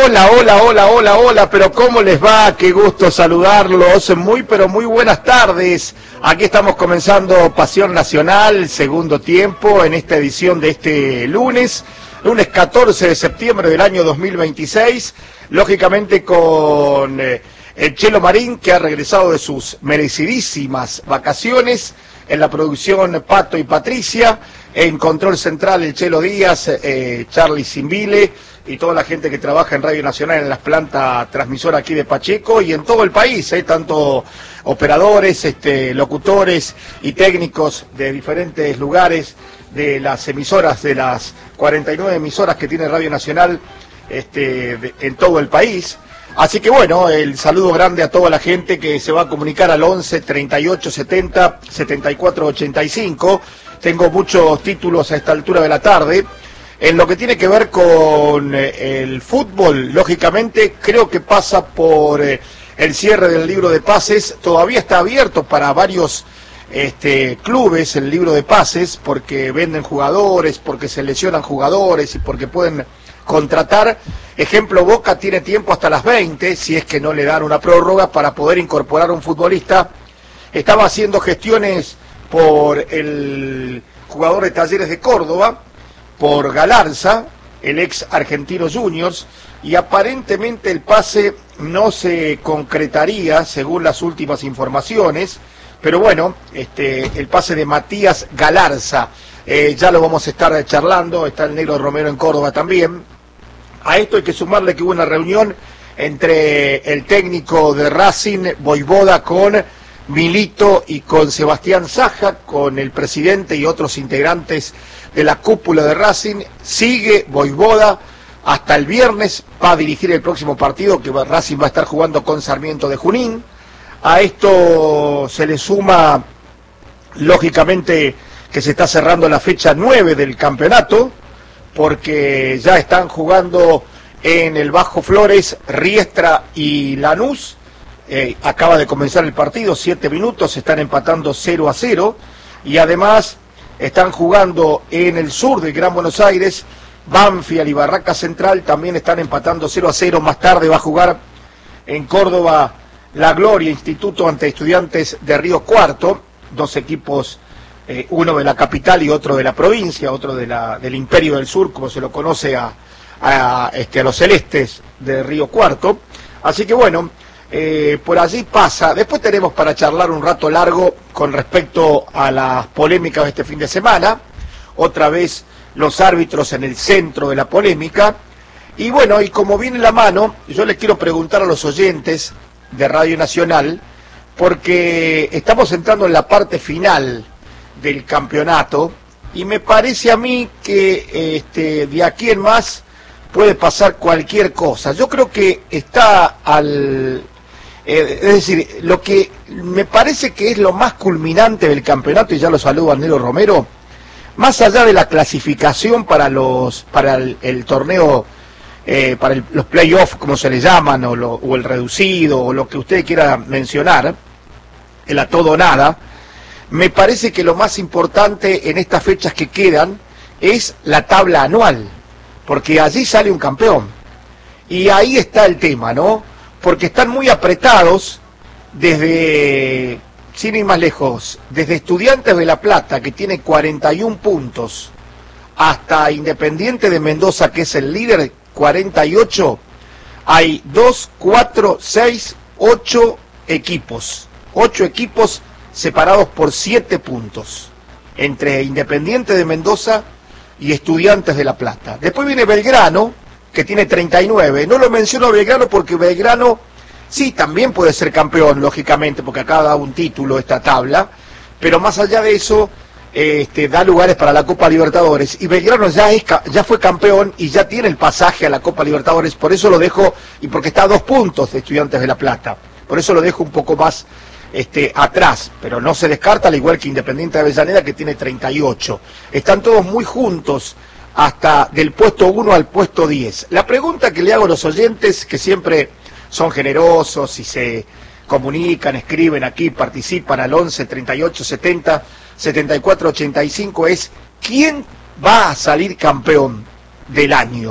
Hola, hola, hola, hola, hola, pero ¿cómo les va? Qué gusto saludarlos. Muy, pero muy buenas tardes. Aquí estamos comenzando Pasión Nacional, segundo tiempo, en esta edición de este lunes 14 de septiembre del año 2026. Lógicamente con el Chelo Marín, que ha regresado de sus merecidísimas vacaciones. En la producción, Pato y Patricia. En control central, el Chelo Díaz, Charlie Simbile y toda la gente que trabaja en Radio Nacional en las plantas transmisoras aquí de Pacheco y en todo el país, tanto operadores, locutores y técnicos de diferentes lugares de las emisoras, de las 49 emisoras que tiene Radio Nacional en todo el país. Así que bueno, el saludo grande a toda la gente que se va a comunicar al 11 38 70 74 85. Tengo muchos títulos a esta altura de la tarde. En lo que tiene que ver con el fútbol, lógicamente creo que pasa por el cierre del libro de pases. Todavía está abierto para varios clubes el libro de pases, porque venden jugadores, porque se lesionan jugadores y porque pueden contratar. Ejemplo, Boca tiene tiempo hasta las 20, si es que no le dan una prórroga, para poder incorporar a un futbolista. Estaba haciendo gestiones por el jugador de Talleres de Córdoba, por Galarza, el ex Argentino Juniors, y aparentemente el pase no se concretaría según las últimas informaciones, pero bueno, el pase de Matías Galarza, ya lo vamos a estar charlando. Está el Negro Romero en Córdoba también. A esto hay que sumarle que hubo una reunión entre el técnico de Racing, Voivoda, con Milito y con Sebastián Saja, con el presidente y otros integrantes de la cúpula de Racing. Sigue Voivoda hasta el viernes, va a dirigir el próximo partido que Racing va a estar jugando con Sarmiento de Junín. A esto se le suma, lógicamente, que se está cerrando la fecha 9 del campeonato, porque ya están jugando en el Bajo Flores Riestra y Lanús. Acaba de comenzar el partido, 7 minutos, están empatando 0-0, y además están jugando en el sur del Gran Buenos Aires, Banfield y Barraca Central también están empatando 0-0. Más tarde va a jugar en Córdoba La Gloria Instituto ante Estudiantes de Río Cuarto, dos equipos, uno de la capital y otro de la provincia, otro del Imperio del Sur, como se lo conoce a los celestes de Río Cuarto. Así que bueno, por allí pasa. Después tenemos para charlar un rato largo con respecto a las polémicas de este fin de semana. Otra vez los árbitros en el centro de la polémica. Y bueno, y como viene la mano, yo les quiero preguntar a los oyentes de Radio Nacional, porque estamos entrando en la parte final del campeonato y me parece a mí que de aquí en más puede pasar cualquier cosa. Yo creo que está es decir, lo que me parece que es lo más culminante del campeonato, y ya lo saludo al Negro Romero, más allá de la clasificación para el torneo, para los playoffs, como se le llaman, o el reducido, o lo que usted quiera mencionar, el a todo o nada, me parece que lo más importante en estas fechas que quedan es la tabla anual, porque allí sale un campeón. Y ahí está el tema, ¿no? Porque están muy apretados desde, sin ir más lejos, desde Estudiantes de La Plata, que tiene 41 puntos, hasta Independiente de Mendoza, que es el líder, 48, hay 2, 4, 6, 8 equipos. 8 equipos separados por 7 puntos, entre Independiente de Mendoza y Estudiantes de La Plata. Después viene Belgrano, que tiene 39. No lo menciono a Belgrano porque Belgrano sí también puede ser campeón, lógicamente, porque acá da un título esta tabla, pero más allá de eso, da lugares para la Copa Libertadores, y Belgrano ya fue campeón y ya tiene el pasaje a la Copa Libertadores. Por eso lo dejo, y porque está a 2 puntos de Estudiantes de La Plata, por eso lo dejo un poco más atrás, pero no se descarta, al igual que Independiente de Avellaneda, que tiene 38. Están todos muy juntos, hasta del puesto 1 al puesto 10. La pregunta que le hago a los oyentes, que siempre son generosos y se comunican, escriben aquí, participan al 11 38 70 74 85, es: ¿quién va a salir campeón del año?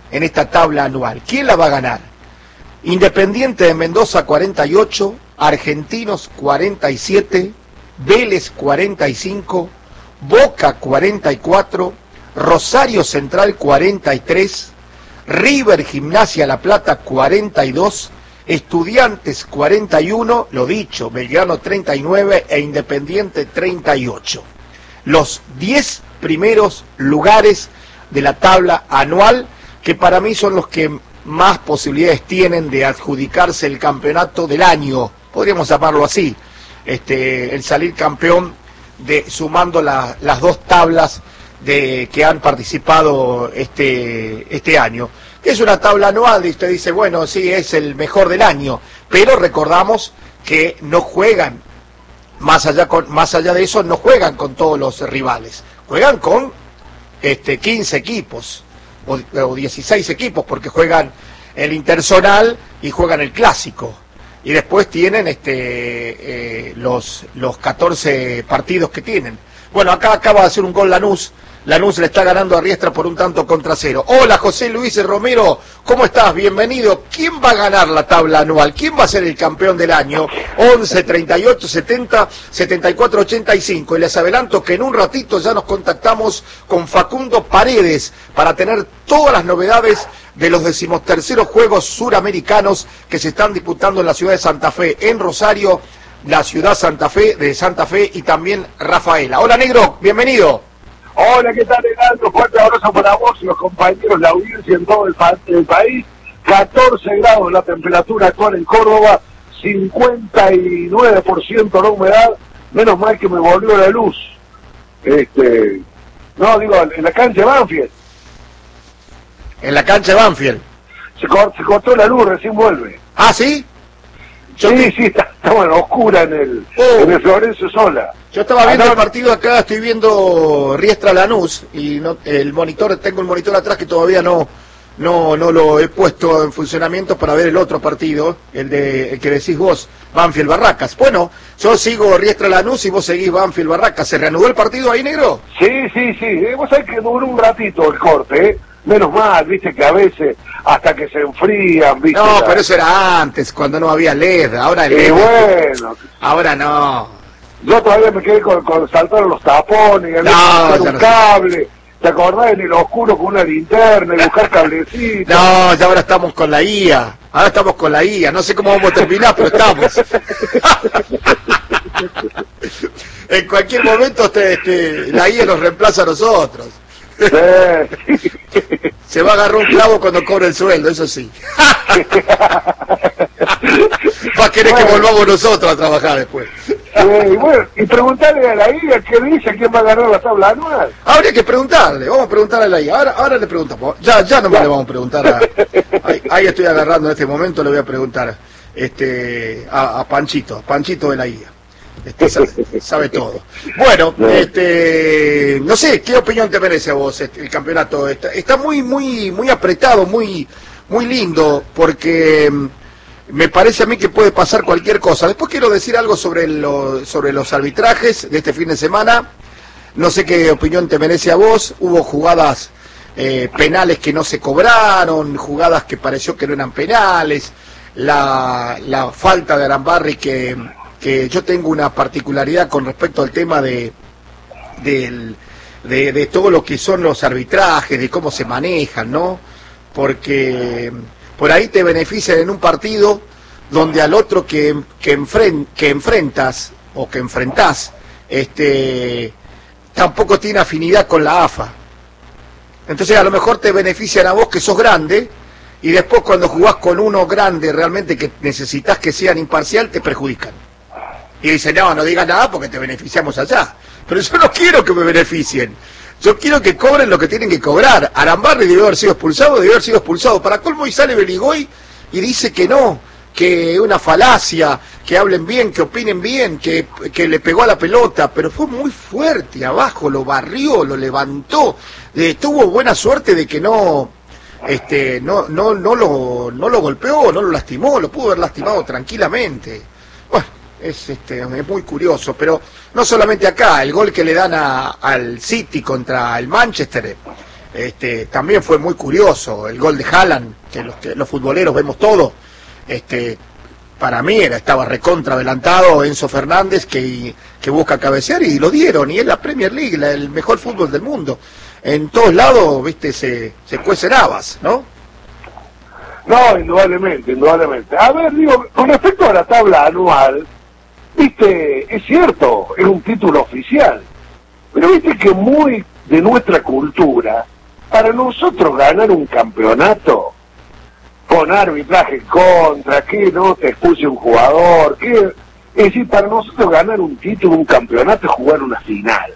en esta tabla anual. ¿Quién la va a ganar? Independiente de Mendoza 48, Argentinos 47, Vélez 45, Boca 44, Rosario Central 43, River Gimnasia La Plata 42, Estudiantes 41, lo dicho, Belgrano 39 e Independiente 38. Los 10 primeros lugares de la tabla anual, que para mí son los que más posibilidades tienen de adjudicarse el campeonato del año, podríamos llamarlo así, el salir campeón sumando las dos tablas que han participado este año. Es una tabla anual y usted dice, bueno, sí, es el mejor del año, pero recordamos que no juegan, más allá de eso, no juegan con todos los rivales, juegan con 15 equipos o 16 equipos, porque juegan el interzonal y juegan el clásico, y después tienen los 14 partidos que tienen. Bueno, acá acaba de hacer un gol Lanús le está ganando a Riestra por 1-0. Hola José Luis Romero, ¿cómo estás? Bienvenido. ¿Quién va a ganar la tabla anual? ¿Quién va a ser el campeón del año? 11, 38, 70, 74, 85. Y les adelanto que en un ratito ya nos contactamos con Facundo Paredes para tener todas las novedades de los 13º Juegos Suramericanos que se están disputando en la ciudad de Santa Fe, en Rosario, la ciudad de Santa Fe y también Rafaela. Hola Negro, bienvenido. Hola, ¿qué tal, Leandro? Fuerte abrazo para vos y los compañeros, la audiencia en todo el país. 14 grados la temperatura actual en Córdoba, 59% la humedad. Menos mal que me volvió la luz. No, digo, en la cancha de Banfield. En la cancha de Banfield. Se cortó la luz, recién vuelve. ¿Ah, sí? Sí, está bueno, oscura en el Florencio Sola. Yo estaba viendo el partido acá, estoy viendo Riestra Lanús y tengo el monitor atrás que todavía no lo he puesto en funcionamiento para ver el otro partido, el que decís vos, Banfield Barracas. Bueno, yo sigo Riestra Lanús y vos seguís Banfield Barracas. ¿Se reanudó el partido ahí, Negro? Sí. Vos sabés que duró un ratito el corte, Menos mal, viste que a veces hasta que se enfrían, viste. No, pero eso era antes, cuando no había LED, ahora el LED. Bueno. Ahora no. Yo todavía me quedé con saltaron los tapones, un cable. ¿Te acordás en el oscuro con una linterna y buscar cablecitos? No, ya ahora estamos con la IA. No sé cómo vamos a terminar, pero estamos. En cualquier momento la IA nos reemplaza a nosotros. Sí. Se va a agarrar un clavo cuando cobre el sueldo, eso sí. Va a querer que volvamos nosotros a trabajar después. Bueno, y preguntarle a la IA qué dice, quién va a ganar la tabla anual. Habría que preguntarle, vamos a preguntarle a la IA. Ahora le preguntamos. Ya no me le vamos a preguntar ahí estoy agarrando en este momento, le voy a preguntar a Panchito de la IA. Sabe todo. Bueno, no sé, ¿qué opinión te merece a vos el campeonato? Está muy apretado, muy lindo, porque me parece a mí que puede pasar cualquier cosa. Después quiero decir algo sobre los arbitrajes de este fin de semana. No sé qué opinión te merece a vos. Hubo jugadas penales que no se cobraron, jugadas que pareció que no eran penales, la falta de Arambarri que yo tengo una particularidad con respecto al tema de todo lo que son los arbitrajes, de cómo se manejan, ¿no? Porque por ahí te benefician en un partido donde al otro que enfrentás tampoco tiene afinidad con la AFA. Entonces a lo mejor te benefician a vos que sos grande y después cuando jugás con uno grande realmente que necesitas que sean imparcial te perjudican. Y dicen, no digas nada porque te beneficiamos allá. Pero yo no quiero que me beneficien. Yo quiero que cobren lo que tienen que cobrar. Arambarri debió haber sido expulsado. Para colmo y sale Beligoy y dice que no, que es una falacia, que hablen bien, que opinen bien, que le pegó a la pelota, pero fue muy fuerte abajo, lo barrió, lo levantó. Tuvo buena suerte de que no lo golpeó, no lo lastimó, lo pudo haber lastimado tranquilamente. Bueno, es muy curioso, pero no solamente acá, el gol que le dan al City contra el Manchester También fue muy curioso el gol de Haaland, que los futboleros vemos todo. Para mí estaba recontra adelantado Enzo Fernández que busca cabecear y lo dieron, y es la Premier League, el mejor fútbol del mundo. En todos lados, viste, se cuecen habas, ¿no? No, indudablemente. A ver, digo, con respecto a la tabla anual, viste, es cierto, es un título oficial, pero viste que muy de nuestra cultura, para nosotros ganar un campeonato con arbitraje en contra, que no te expulse un jugador, es decir, para nosotros ganar un título, un campeonato es jugar una final,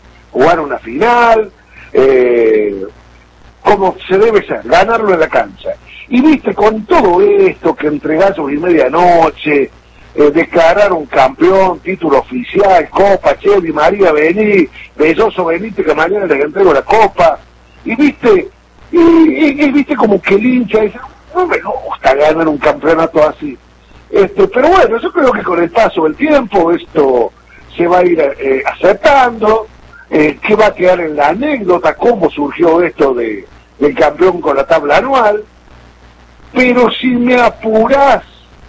como se debe ser, ganarlo en la cancha. Y viste, con todo esto que entregás sobre medianoche, declarar un campeón, título oficial, Copa, Che, Di María, vení, Belloso, venite que mañana les entrego la Copa, y viste, y viste como que el hincha dice, no me gusta ganar un campeonato así. Pero bueno, yo creo que con el paso del tiempo esto se va a ir acertando, que va a quedar en la anécdota, cómo surgió esto del campeón con la tabla anual. Pero si me apurás,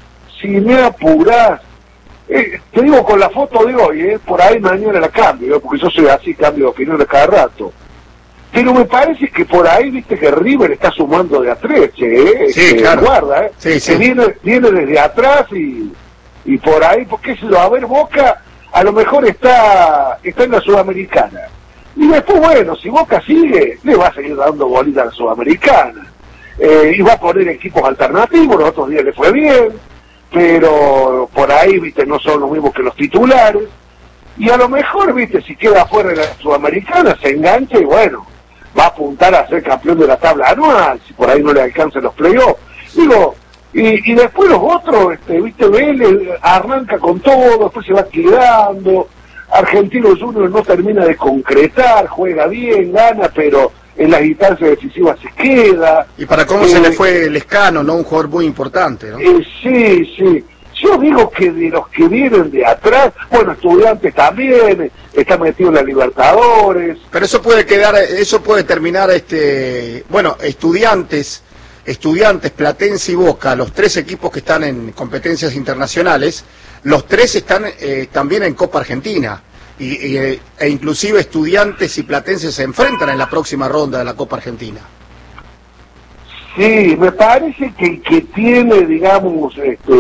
te digo con la foto de hoy, por ahí mañana la cambio, porque yo soy así, cambio de opinión cada rato. Pero me parece que por ahí, viste que River está sumando de a tres, sí, claro. Guarda, sí. Que viene desde atrás y por ahí, porque a ver, Boca a lo mejor está en la Sudamericana. Y después, bueno, si Boca sigue, le va a seguir dando bolita a la Sudamericana. Y va a poner equipos alternativos, los otros días le fue bien, pero por ahí, viste, no son los mismos que los titulares. Y a lo mejor, viste, si queda fuera de la Sudamericana, se engancha y bueno, va a apuntar a ser campeón de la tabla anual, si por ahí no le alcanzan los playoffs. Digo, y después los otros, viste, Vélez arranca con todo, después se va quedando, Argentino Juniors no termina de concretar, juega bien, gana, pero en las instancias decisivas se queda. Y para cómo se le fue Lescano, ¿no? Un jugador muy importante, ¿no? Sí. Yo digo que de los que vienen de atrás, bueno, Estudiantes también, está metido en la Libertadores. Pero eso puede terminar, bueno, Estudiantes, Platense y Boca, los tres equipos que están en competencias internacionales, los tres están también en Copa Argentina. E inclusive Estudiantes y Platense se enfrentan en la próxima ronda de la Copa Argentina. Sí, me parece que tiene, digamos,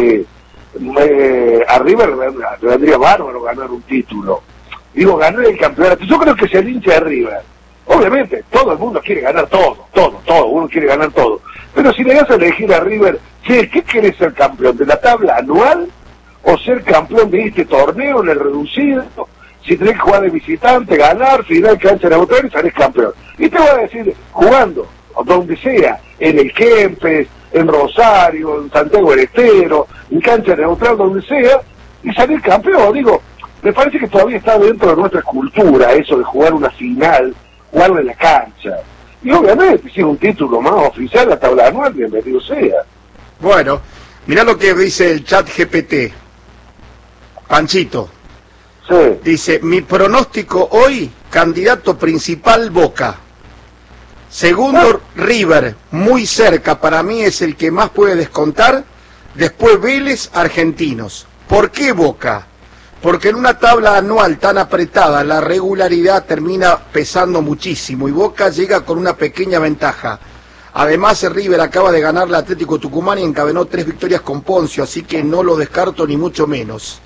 a River le vendría bárbaro ganar un título. Digo, ganar el campeonato. Yo creo que es el hincha de River. Obviamente, todo el mundo quiere ganar todo, uno quiere ganar todo. Pero si le das a elegir a River, che, ¿qué querés ser campeón? ¿De la tabla anual? ¿O ser campeón de este torneo en el reducido? Si tenés que jugar de visitante, ganar, final, cancha neutral y salís campeón. Y te voy a decir, jugando, donde sea, en el Kempes, en Rosario, en Santiago del Estero, en cancha neutral, donde sea, y salir campeón. Digo, me parece que todavía está dentro de nuestra cultura eso de jugar una final, jugarlo en la cancha. Y obviamente, si es un título más oficial, la tabla anual, bienvenido sea. Bueno, mirá lo que dice el chat GPT. Panchito. Sí. Dice, mi pronóstico hoy, candidato principal Boca. Segundo, River, muy cerca, para mí es el que más puede descontar. Después Vélez, Argentinos. ¿Por qué Boca? Porque en una tabla anual tan apretada, la regularidad termina pesando muchísimo y Boca llega con una pequeña ventaja. Además, River acaba de ganar al Atlético Tucumán y encadenó 3 victorias con Poncio, así que no lo descarto ni mucho menos.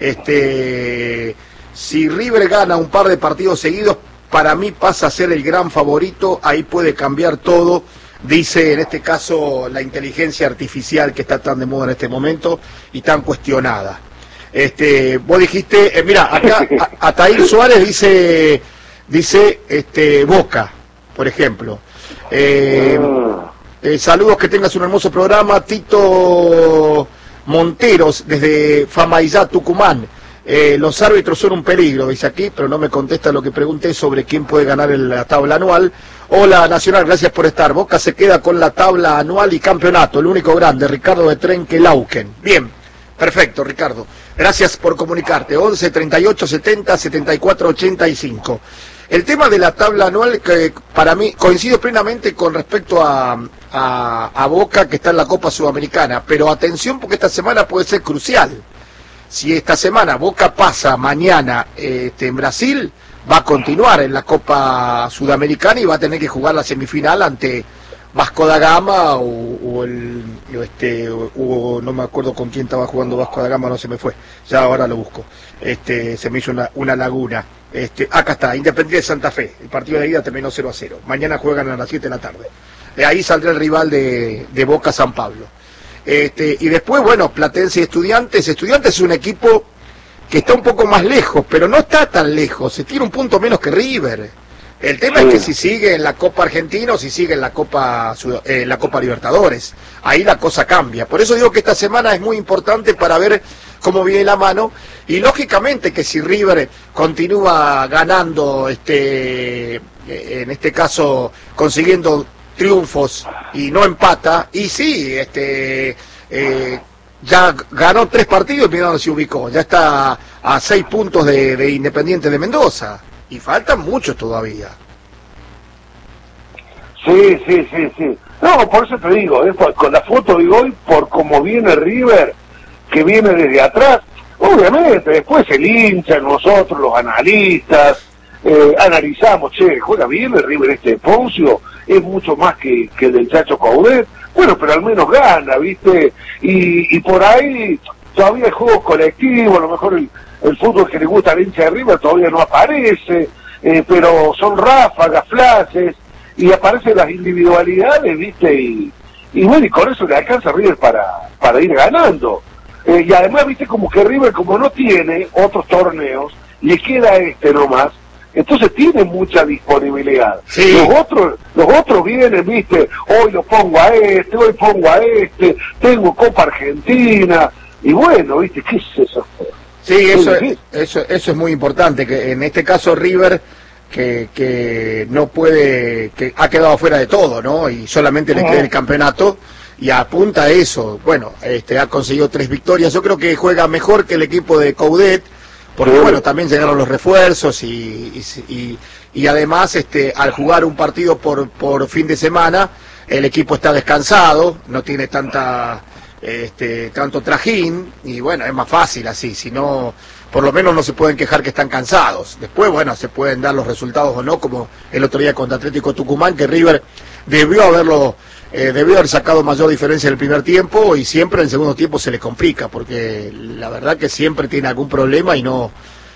Si River gana un par de partidos seguidos, para mí pasa a ser el gran favorito, ahí puede cambiar todo, dice en este caso la inteligencia artificial que está tan de moda en este momento y tan cuestionada. Vos dijiste, mira, acá Ataír Suárez dice Boca, por ejemplo. Saludos, que tengas un hermoso programa. Tito Monteros, desde Famaillá, Tucumán. Los árbitros son un peligro, dice aquí, pero no me contesta lo que pregunté sobre quién puede ganar en la tabla anual. Hola, Nacional, gracias por estar. Boca se queda con la tabla anual y campeonato, el único grande, Ricardo de Trenquelauquen. Bien, perfecto, Ricardo. Gracias por comunicarte. 11 38 70 74 85. El tema de la tabla anual, que para mí coincido plenamente con respecto a Boca, que está en la Copa Sudamericana, pero atención porque esta semana puede ser crucial. Si esta semana Boca pasa mañana en Brasil, va a continuar en la Copa Sudamericana y va a tener que jugar la semifinal ante Vasco da Gama o no me acuerdo con quién estaba jugando Vasco da Gama, no se me fue, ya ahora lo busco, se me hizo una laguna. Acá está, Independiente de Santa Fe, el partido de ida terminó 0-0, mañana juegan a las 7 de la tarde, ahí saldrá el rival de Boca, San Pablo. Y después, bueno, Platense y Estudiantes es un equipo que está un poco más lejos, pero no está tan lejos, se tiene un punto menos que River. El tema es que si sigue en la Copa Argentina o si sigue en la Copa Libertadores, ahí la cosa cambia. Por eso digo que esta semana es muy importante para ver cómo viene la mano, y lógicamente que si River continúa ganando, en este caso consiguiendo triunfos y no empata, y sí, ya ganó 3 partidos y mira dónde se ubicó, ya está a 6 puntos de Independiente de Mendoza. Y faltan muchos todavía. Sí. No, por eso te digo, con la foto de hoy, por cómo viene River, que viene desde atrás, obviamente, después el hincha, nosotros, los analistas, analizamos, juega bien el River Poncio, es mucho más que el del Chacho Coudet, bueno, pero al menos gana, ¿viste? Y por ahí todavía hay juegos colectivos, a lo mejor el fútbol que le gusta al hincha de River todavía no aparece, pero son ráfagas, flashes, y aparecen las individualidades, ¿viste? Y bueno, y con eso le alcanza a River para ir ganando. Y además, ¿viste? Como que River, como no tiene otros torneos, le queda nomás, entonces tiene mucha disponibilidad. Sí. Los otros vienen, ¿viste? Hoy lo pongo a hoy pongo a tengo Copa Argentina, y bueno, ¿viste? ¿Qué es eso? Sí, eso es muy importante, que en este caso River, que no puede, que ha quedado fuera de todo, ¿no? Y solamente le queda el campeonato, y apunta a eso. Bueno, ha conseguido 3 victorias, yo creo que juega mejor que el equipo de Coudet, porque bueno, también llegaron los refuerzos y además al jugar un partido por fin de semana, el equipo está descansado, no tiene tanto trajín, y bueno, es más fácil así, si no, por lo menos no se pueden quejar que están cansados. Después, bueno, se pueden dar los resultados o no, como el otro día contra Atlético Tucumán, que River debió haber sacado mayor diferencia en el primer tiempo, y siempre en el segundo tiempo se le complica, porque la verdad que siempre tiene algún problema y no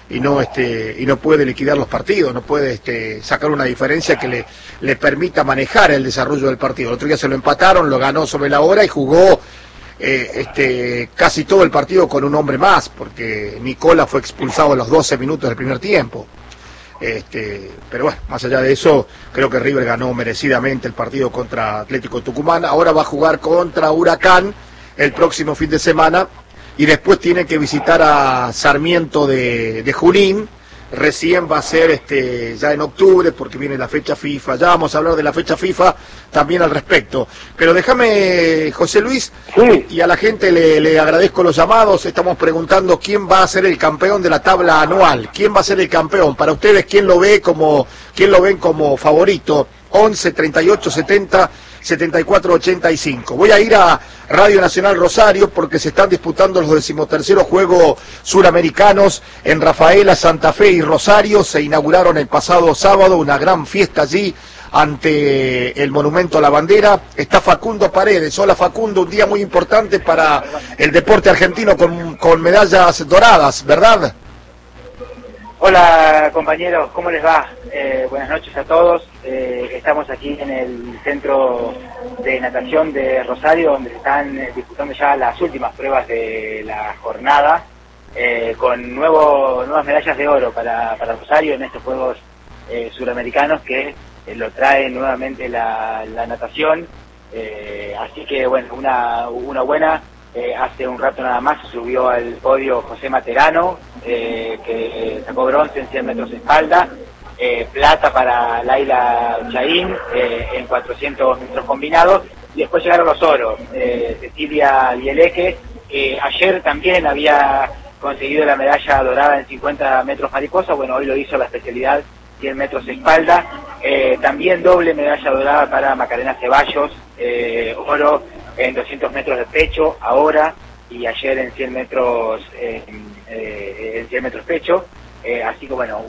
puede liquidar los partidos, no puede sacar una diferencia que le permita manejar el desarrollo del partido. El otro día se lo empataron, lo ganó sobre la hora y jugó casi todo el partido con un hombre más, porque Nicola fue expulsado a los 12 minutos del primer tiempo. Pero bueno, más allá de eso, creo que River ganó merecidamente el partido contra Atlético Tucumán. Ahora va a jugar contra Huracán el próximo fin de semana, y después tiene que visitar a Sarmiento de Junín. Recién va a ser ya en octubre, porque viene la fecha FIFA. Ya vamos a hablar de la fecha FIFA también al respecto. Pero déjame, José Luis, sí, y a la gente le agradezco los llamados. Estamos preguntando quién va a ser el campeón de la tabla anual. ¿Quién va a ser el campeón? Para ustedes, ¿quién lo ven como favorito? 11 38 70 74 85. Voy a ir a Radio Nacional Rosario porque se están disputando los 13º Juegos Suramericanos en Rafaela, Santa Fe y Rosario. Se inauguraron el pasado sábado, una gran fiesta allí ante el Monumento a la Bandera. Está Facundo Paredes. Hola Facundo, un día muy importante para el deporte argentino con medallas doradas, ¿verdad? Hola compañeros, ¿cómo les va? Buenas noches a todos. Estamos aquí en el centro de natación de Rosario, donde se están disputando ya las últimas pruebas de la jornada, con nuevas medallas de oro para Rosario en estos Juegos Suramericanos que lo trae nuevamente la natación. Así que bueno, una buena. Hace un rato nada más se subió al podio José Materano, que sacó bronce en 100 metros de espalda, plata para Laila Chaín en 400 metros combinados, y después llegaron los oros. Cecilia Lieleque, que ayer también había conseguido la medalla dorada en 50 metros mariposa, bueno, hoy lo hizo la especialidad 100 metros espalda. También doble medalla dorada para Macarena Ceballos, oro en 200 metros de pecho ahora y ayer en 100 metros pecho. Así que bueno,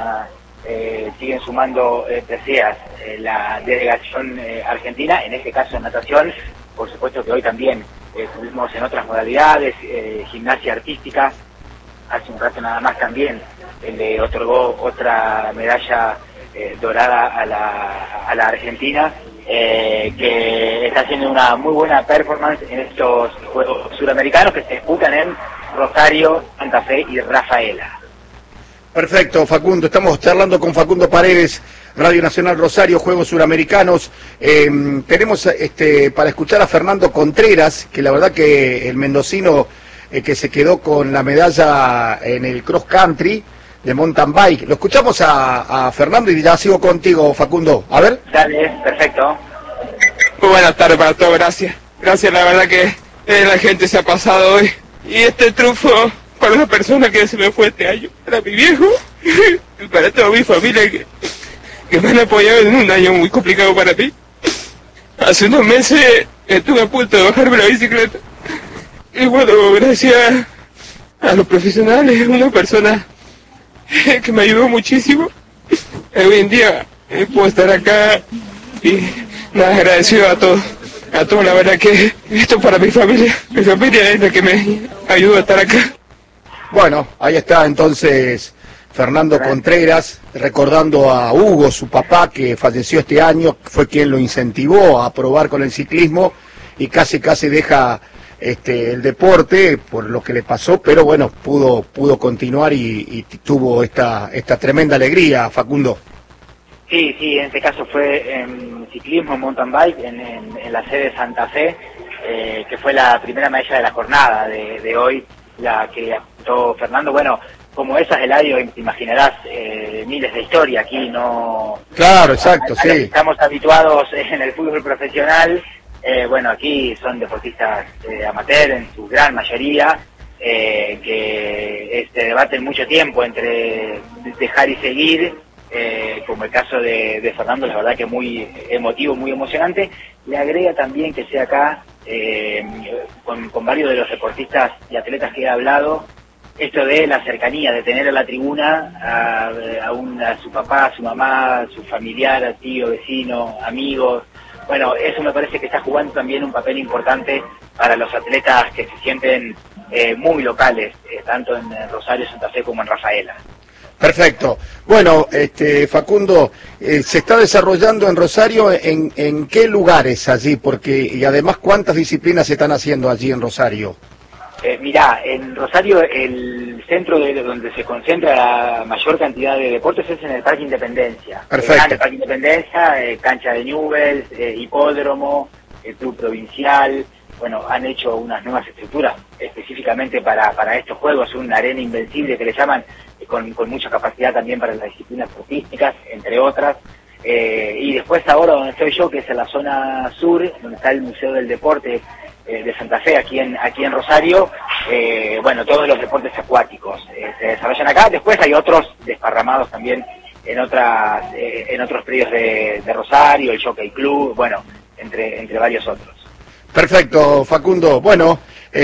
siguen sumando preseas la delegación argentina, en este caso en natación. Por supuesto que hoy también estuvimos en otras modalidades, gimnasia artística. Hace un rato nada más también le otorgó otra medalla dorada a la Argentina, que está haciendo una muy buena performance en estos Juegos Suramericanos que se disputan en Rosario, Santa Fe y Rafaela. Perfecto, Facundo. Estamos charlando con Facundo Paredes, Radio Nacional Rosario, Juegos Suramericanos. Tenemos para escuchar a Fernando Contreras, que la verdad que el mendocino que se quedó con la medalla en el cross country de mountain bike. Lo escuchamos a Fernando y ya sigo contigo, Facundo. A ver. Dale, perfecto. Muy buenas tardes para todos, gracias. Gracias, la verdad que la gente se ha pasado hoy. Y este triunfo para una persona que se me fue este año, para mi viejo, y para toda mi familia que me han apoyado en un año muy complicado para mí. Hace unos meses estuve a punto de bajarme la bicicleta. Y bueno, gracias a los profesionales, una persona que me ayudó muchísimo. Hoy en día puedo estar acá y nada, agradecido a todos. A todos, la verdad que esto para mi familia es la que me ayudó a estar acá. Bueno, ahí está entonces Fernando Contreras, recordando a Hugo, su papá, que falleció este año, fue quien lo incentivó a probar con el ciclismo y casi deja el deporte por lo que le pasó, pero bueno, pudo continuar y tuvo esta tremenda alegría, Facundo. Sí, en este caso fue en ciclismo, en mountain bike, en la sede de Santa Fe, que fue la primera medalla de la jornada de hoy, la que apuntó Fernando. Bueno, como esas, Eladio, te imaginarás miles de historias aquí, ¿no? Claro, exacto, sí. Estamos habituados en el fútbol profesional. Bueno, aquí son deportistas amateur en su gran mayoría, que debaten mucho tiempo entre dejar y seguir, como el caso de Fernando, la verdad que muy emotivo, muy emocionante. Le agrega también que sea acá, con varios de los deportistas y atletas que he hablado, esto de la cercanía, de tener a la tribuna a su papá, a su mamá, a su familiar, a tío, vecino, amigos. Bueno, eso me parece que está jugando también un papel importante para los atletas que se sienten muy locales, tanto en Rosario, Santa Fe como en Rafaela. Perfecto. Bueno, Facundo, se está desarrollando en Rosario, ¿en qué lugares allí? Y además, ¿cuántas disciplinas se están haciendo allí en Rosario? Mirá, en Rosario el centro donde se concentra la mayor cantidad de deportes es en el Parque Independencia. Perfecto. El Parque Independencia, cancha de Newell's, hipódromo, el club provincial. Bueno, han hecho unas nuevas estructuras específicamente para estos juegos, una arena invencible que le llaman, con mucha capacidad también para las disciplinas artísticas, entre otras. Y después ahora donde estoy yo, que es en la zona sur, donde está el Museo del Deporte de Santa Fe, aquí en Rosario, bueno, todos los deportes acuáticos se desarrollan acá. Después hay otros desparramados también en otros predios de Rosario, el Jockey Club, bueno, entre varios otros. Perfecto, Facundo. Bueno,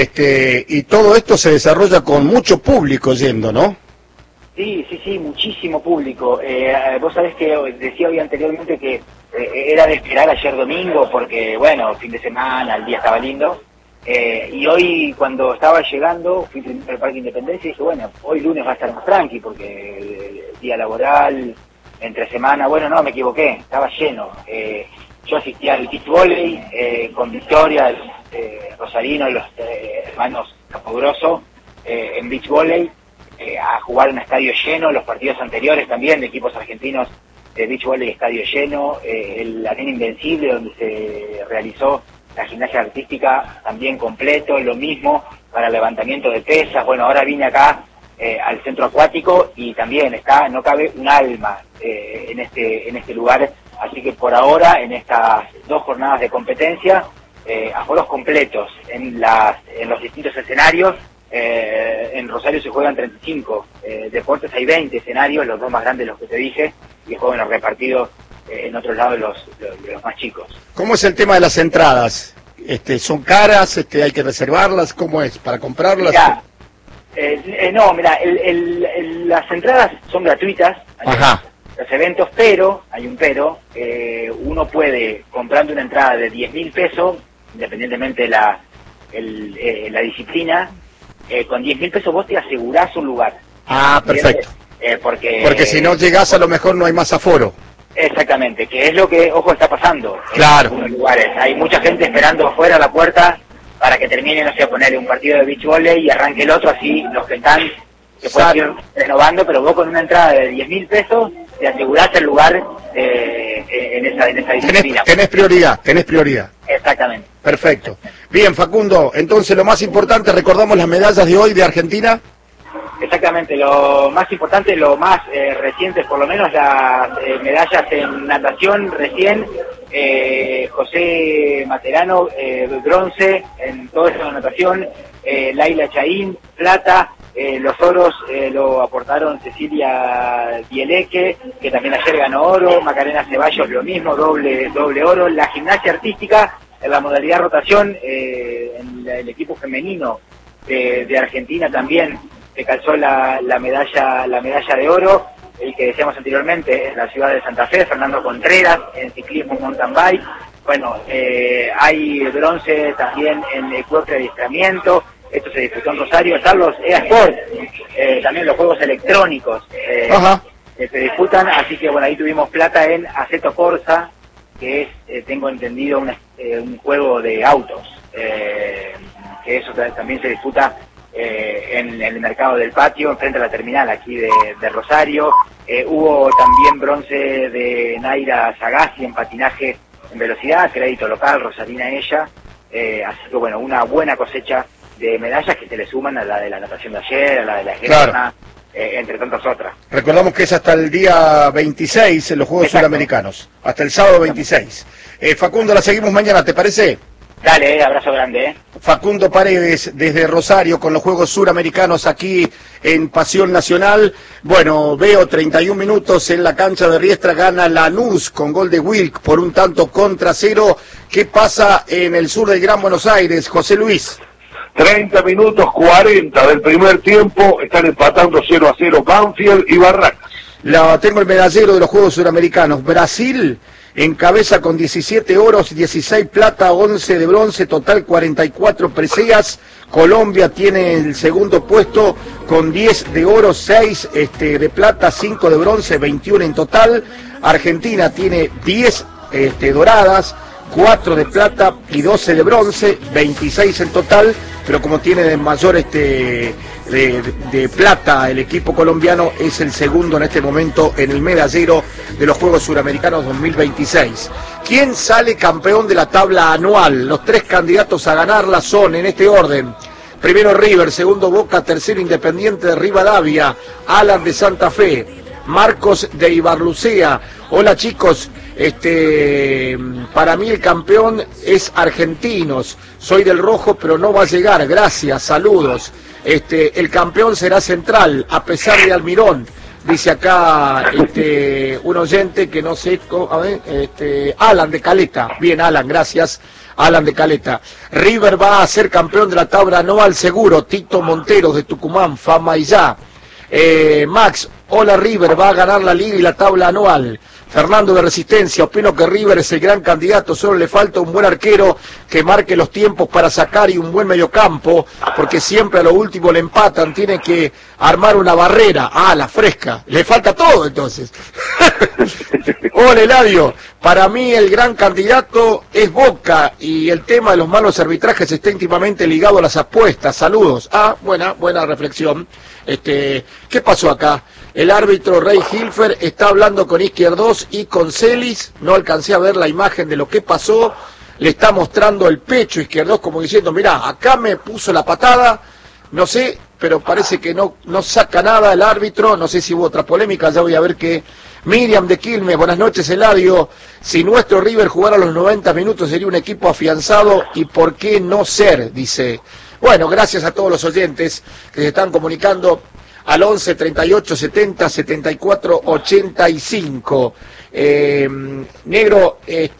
y todo esto se desarrolla con mucho público yendo, ¿no? Sí, muchísimo público. Vos sabés que decía hoy anteriormente que era de esperar ayer domingo porque, bueno, fin de semana, el día estaba lindo. Y hoy cuando estaba llegando, fui primero al Parque Independencia y dije, bueno, hoy lunes va a estar más tranqui porque el día laboral, entre semana, bueno, no, me equivoqué, estaba lleno. Yo asistí al beach volley con Victoria, los rosarinos, los hermanos Capogroso, en beach volley, a jugar en un estadio lleno. Los partidos anteriores también de equipos argentinos de beach volley, estadio lleno. El Arena Invencible, donde se realizó la gimnasia artística, también completo. Lo mismo para levantamiento de pesas. Bueno, ahora vine acá al centro acuático y también no cabe un alma en este lugar. Así que por ahora, en estas 2 jornadas de competencia, aforos completos en los distintos escenarios. En Rosario se juegan 35 deportes, hay 20 escenarios, los 2 más grandes, los que te dije, y después, bueno, repartidos en otros lados los más chicos. ¿Cómo es el tema de las entradas? ¿Son caras? ¿Hay que reservarlas? ¿Cómo es? ¿Para comprarlas? Mirá, no, mira, las entradas son gratuitas. Ajá. Los eventos, pero, hay un pero, uno puede, comprando una entrada de 10.000 pesos, independientemente de la disciplina, con 10.000 pesos vos te asegurás un lugar. Ah, perfecto. Porque si no llegás, a lo mejor no hay más aforo. Exactamente, que es lo que, ojo, está pasando. Claro. En algunos lugares. Hay mucha gente esperando afuera a la puerta para que termine, no sé, ponerle un partido de beach volley y arranque el otro, así los que están se pueden ir renovando, pero vos con una entrada de 10.000 pesos te asegurás el lugar en esa disciplina. Tenés prioridad. Exactamente. Perfecto. Bien, Facundo, entonces lo más importante, recordamos las medallas de hoy de Argentina. Exactamente, lo más importante, lo más reciente, por lo menos las medallas en natación recién, José Materano, bronce en toda esa natación, Laila Chaín, plata, los oros lo aportaron Cecilia Bieleque, que también ayer ganó oro, Macarena Ceballos lo mismo, doble oro, la gimnasia artística, en la modalidad rotación, en el equipo femenino de Argentina también se calzó la medalla de oro, el que decíamos anteriormente en la ciudad de Santa Fe, Fernando Contreras, en ciclismo mountain bike. Bueno, hay bronce también en el cuerpo de adiestramiento. Esto se disputó en Rosario. Están los eSports, también los juegos electrónicos se disputan, así que bueno, ahí tuvimos plata en Assetto Corsa, que es, tengo entendido, un juego de autos, que eso también se disputa en el mercado del patio, enfrente a la terminal aquí de Rosario. Hubo también bronce de Naira Sagasti en patinaje en velocidad, crédito local, rosarina ella, así que bueno, una buena cosecha de medallas que se le suman a la de la natación de ayer, a la de la esgrima, entre tantas otras. Recordamos que es hasta el día 26 en los Juegos Suramericanos, hasta el sábado 26. Facundo, la seguimos mañana, ¿te parece? Dale, abrazo grande. Facundo Paredes desde Rosario con los Juegos Suramericanos aquí en Pasión Nacional. Bueno, veo 31 minutos en la cancha de Riestra, gana Lanús con gol de Wilk por 1-0. ¿Qué pasa en el sur del Gran Buenos Aires, José Luis? 30 minutos 40 del primer tiempo, están empatando 0-0 Banfield y Barracas. Tengo el medallero de los Juegos Suramericanos. Brasil encabeza con 17 oros, 16 plata, 11 de bronce, total 44 preseas. Colombia tiene el segundo puesto con 10 de oro, 6 de plata, 5 de bronce, 21 en total. Argentina tiene 10 doradas, 4 de plata y 12 de bronce, 26 en total, pero como tiene de mayor de plata el equipo colombiano, es el segundo en este momento en el medallero de los Juegos Suramericanos 2026. ¿Quién sale campeón de la tabla anual? Los 3 candidatos a ganarla son, en este orden: primero River, segundo Boca, tercero Independiente de Rivadavia, Alan de Santa Fe, Marcos de Ibarlucea. Hola chicos, para mí el campeón es Argentinos, soy del rojo pero no va a llegar, gracias, saludos. El campeón será Central, a pesar de Almirón, dice acá un oyente que no sé, Alan de Caleta. Bien, Alan, gracias, Alan de Caleta. River va a ser campeón de la tabla anual seguro, Tito Monteros de Tucumán, Fama y ya. Max, hola, River va a ganar la liga y la tabla anual. Fernando de Resistencia, opino que River es el gran candidato, solo le falta un buen arquero que marque los tiempos para sacar y un buen mediocampo, porque siempre a lo último le empatan, tiene que armar una barrera. Ah, la fresca, le falta todo entonces. Hola Eladio, para mí el gran candidato es Boca y el tema de los malos arbitrajes está íntimamente ligado a las apuestas. Saludos. Ah, buena reflexión. ¿Qué pasó acá? El árbitro Rey Hilfer está hablando con Izquierdos y con Celis, no alcancé a ver la imagen de lo que pasó, le está mostrando el pecho Izquierdos como diciendo, mirá, acá me puso la patada, no sé, pero parece que no saca nada el árbitro, no sé si hubo otra polémica, ya voy a ver qué. Miriam de Quilmes, buenas noches Eladio, si nuestro River jugara los 90 minutos sería un equipo afianzado y por qué no ser, dice. Bueno, gracias a todos los oyentes que se están comunicando al 11 38 70 74 85. Negro,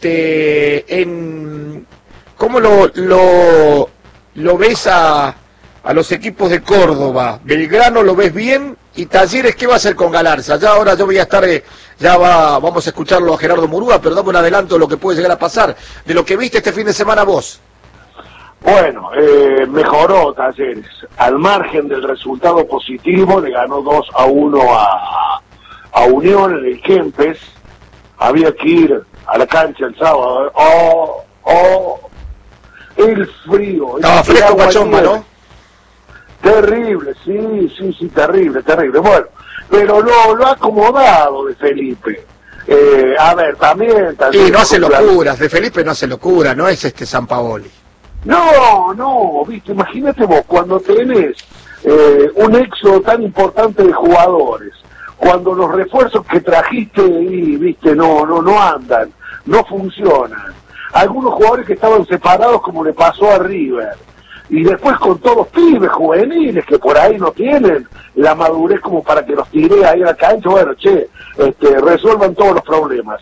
¿cómo lo ves a los equipos de Córdoba? Belgrano lo ves bien, y Talleres, ¿qué va a hacer con Galarza? Ya ahora yo voy a estar, vamos a escucharlo a Gerardo Murúa, pero dame un adelanto de lo que puede llegar a pasar, de lo que viste este fin de semana vos. Bueno, mejoró Talleres, al margen del resultado positivo, le ganó 2-1 a Unión en el Kempes. Había que ir a la cancha el sábado. El frío. Estaba fresco Pachomba, ¿no? Terrible, sí, terrible. Bueno, pero lo ha acomodado de Felipe. A ver, también y no hace locuras, de Felipe no hace locura, no es Sampaoli. No, viste, imagínate vos, cuando tenés un éxodo tan importante de jugadores, cuando los refuerzos que trajiste y viste no andan, no funcionan. Algunos jugadores que estaban separados, como le pasó a River, y después con todos pibes juveniles que por ahí no tienen la madurez como para que los tire ahí a la cancha, bueno, resuelvan todos los problemas.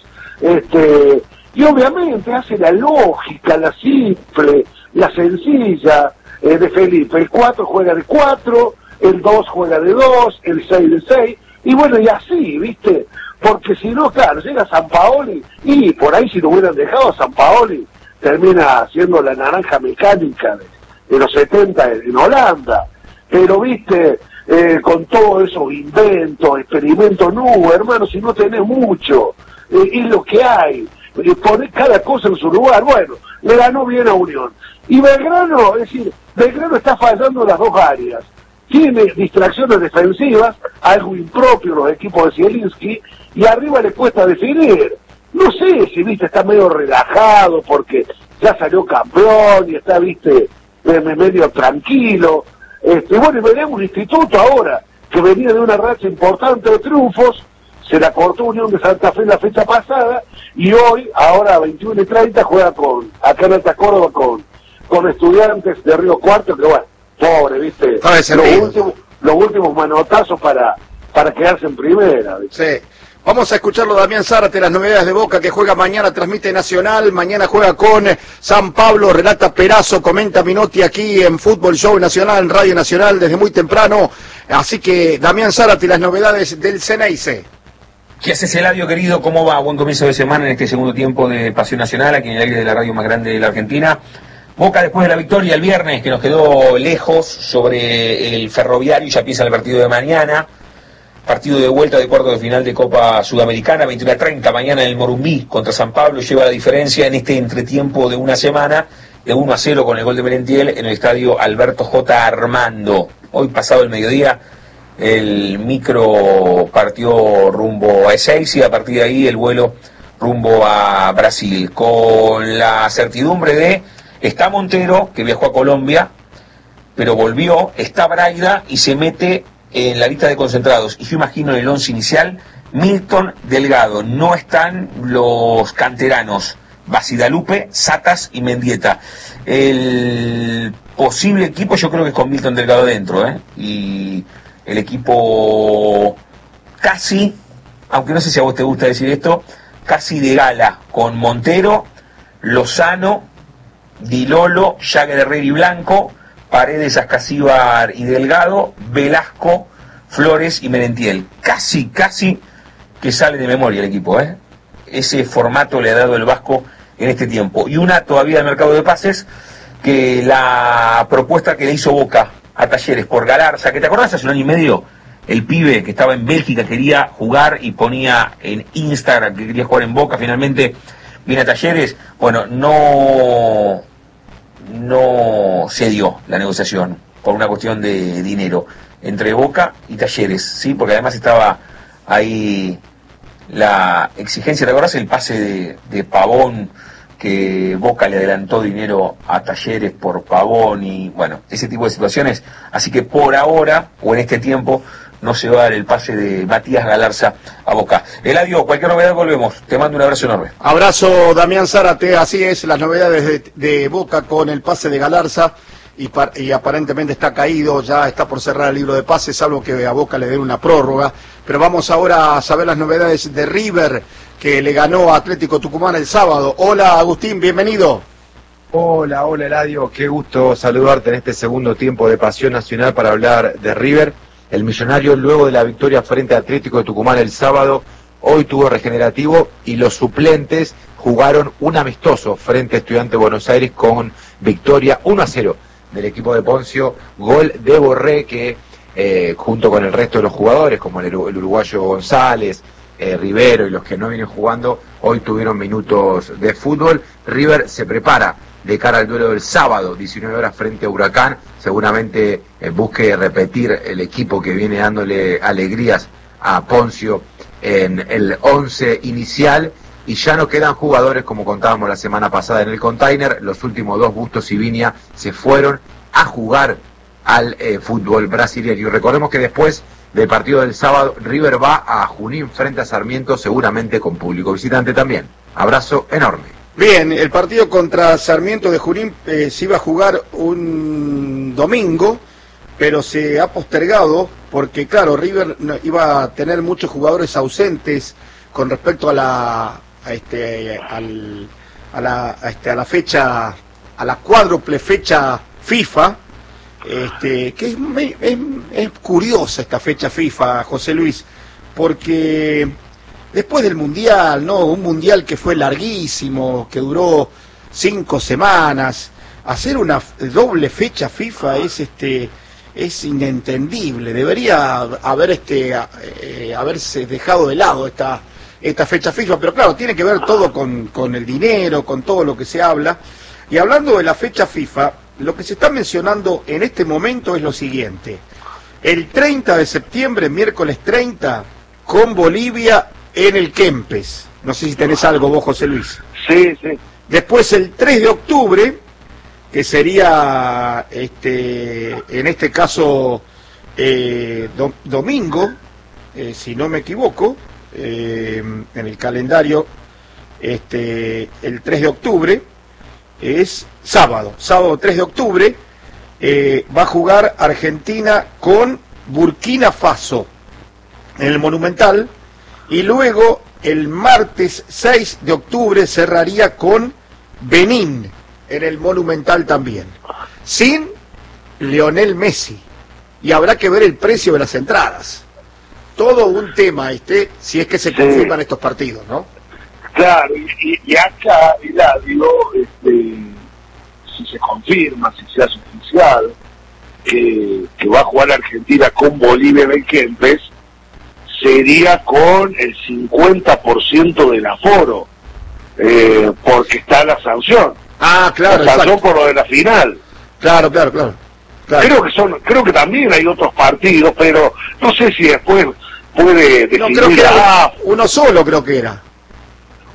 Y obviamente hace la lógica, la simple, la sencilla de Felipe. El 4 juega de 4, el 2 juega de 2, el 6 de 6, y bueno, y así, ¿viste? Porque si no, claro, llega Sampaoli, y por ahí si lo hubieran dejado a Sampaoli, termina haciendo la naranja mecánica de los 70 en Holanda. Pero, ¿viste? Con todos esos inventos, experimentos, no, hermano, si no tenés mucho, es lo que hay. Poner cada cosa en su lugar. Bueno, le ganó bien a Unión. Y Belgrano, es decir, Belgrano está fallando en las dos áreas. Tiene distracciones defensivas, algo impropio los equipos de Zielinski, y arriba le cuesta definir. No sé si, viste, está medio relajado porque ya salió campeón y está, viste, medio tranquilo. Bueno, y veremos un Instituto ahora, que venía de una racha importante de triunfos, se la cortó Unión de Santa Fe la fecha pasada, y hoy, ahora a 21:30, juega acá en Alta Córdoba con Estudiantes de Río Cuarto, que bueno, pobre, viste, los últimos manotazos para quedarse en primera, ¿viste? Sí. Vamos a escucharlo Damián Zárate, las novedades de Boca, que juega mañana, transmite Nacional, mañana juega con San Pablo, relata Perazo, comenta Minotti aquí en Fútbol Show Nacional, en Radio Nacional, desde muy temprano. Así que Damián Zárate, las novedades del Ceneice. ¿Qué haces, Eladio, querido? ¿Cómo va? Buen comienzo de semana en este segundo tiempo de Pasión Nacional, aquí en el aire de la radio más grande de la Argentina. Boca, después de la victoria el viernes, que nos quedó lejos sobre el Ferroviario, ya empieza el partido de mañana. Partido de vuelta de cuarto de final de Copa Sudamericana, 21:30, mañana en el Morumbí contra San Pablo, lleva la diferencia en este entretiempo de una semana, de 1-0 con el gol de Merentiel en el estadio Alberto J. Armando. Hoy, pasado el mediodía, el micro partió rumbo a Ezeiza y a partir de ahí el vuelo rumbo a Brasil, con la certidumbre de, está Montero, que viajó a Colombia, pero volvió, está Braida y se mete en la lista de concentrados, y yo imagino en el 11 inicial Milton Delgado. No están los canteranos Basidalupe, Satas y Mendieta. El posible equipo yo creo que es con Milton Delgado dentro, y el equipo casi, aunque no sé si a vos te gusta decir esto, casi de gala, con Montero, Lozano, Di Lolo, Jagger, Herrera y Blanco, Paredes, Ascasíbar y Delgado, Velasco, Flores y Merentiel. Casi que sale de memoria el equipo, Ese formato le ha dado el Vasco en este tiempo. Y una todavía del mercado de pases, que la propuesta que le hizo Boca a Talleres por Galarza, que te acordás hace un año y medio, el pibe que estaba en Bélgica quería jugar y ponía en Instagram que quería jugar en Boca, finalmente viene a Talleres. Bueno, no se dio la negociación por una cuestión de dinero entre Boca y Talleres, sí, porque además estaba ahí la exigencia. ¿Te acordás el pase de Pavón, que Boca le adelantó dinero a Talleres por Pavón y bueno, ese tipo de situaciones? Así que por ahora, o en este tiempo, no se va a dar el pase de Matías Galarza a Boca. Eladio, cualquier novedad volvemos. Te mando un abrazo enorme. Abrazo, Damián Zárate. Así es, las novedades de Boca con el pase de Galarza. y aparentemente está caído, ya está por cerrar el libro de pases, salvo que a Boca le den una prórroga. Pero vamos ahora a saber las novedades de River, que le ganó a Atlético Tucumán el sábado. Hola Agustín, bienvenido. Hola Eladio, qué gusto saludarte en este segundo tiempo de Pasión Nacional para hablar de River. El millonario, luego de la victoria frente a Atlético de Tucumán el sábado, hoy tuvo regenerativo y los suplentes jugaron un amistoso frente a Estudiantes de Buenos Aires con victoria 1-0 del equipo de Poncio, gol de Borré que junto con el resto de los jugadores como el uruguayo González, Rivero y los que no vienen jugando, hoy tuvieron minutos de fútbol. River se prepara de cara al duelo del sábado, 19 horas frente a Huracán, seguramente busque repetir el equipo que viene dándole alegrías a Poncio en el 11 inicial, y ya no quedan jugadores como contábamos la semana pasada en el container. Los últimos dos, Bustos y Viña, se fueron a jugar al fútbol brasileño. Y recordemos que después del partido del sábado, River va a Junín frente a Sarmiento, seguramente con público visitante también. Abrazo enorme. Bien, el partido contra Sarmiento de Junín se iba a jugar un domingo, pero se ha postergado porque, claro, River iba a tener muchos jugadores ausentes con respecto a la fecha, a la cuádruple fecha FIFA, que es curiosa esta fecha FIFA, José Luis, porque después del Mundial, ¿no? Un Mundial que fue larguísimo, que duró 5 semanas, hacer una doble fecha FIFA es inentendible. Debería haberse dejado de lado esta fecha FIFA, pero claro, tiene que ver todo con el dinero, con todo lo que se habla. Y hablando de la fecha FIFA, lo que se está mencionando en este momento es lo siguiente: el 30 de septiembre, miércoles 30, con Bolivia en el Kempes. No sé si tenés algo vos, José Luis. Sí, sí. Después el 3 de octubre, que sería, en este caso, domingo, si no me equivoco, en el calendario, el 3 de octubre, es sábado 3 de octubre, va a jugar Argentina con Burkina Faso en el Monumental, y luego el martes 6 de octubre cerraría con Benín en el Monumental también, sin Lionel Messi, y habrá que ver el precio de las entradas. Todo un tema si es que se confirman estos partidos, ¿no? Claro, y acá, Eladio, si se confirma, si se hace oficial, que va a jugar Argentina con Bolivia en el Kempes, sería con el 50% del aforo, porque está la sanción. Ah, claro, la sanción por lo de la final. Claro. Creo que también hay otros partidos, pero no sé si después puede definir. No, creo que era uno solo, creo que era.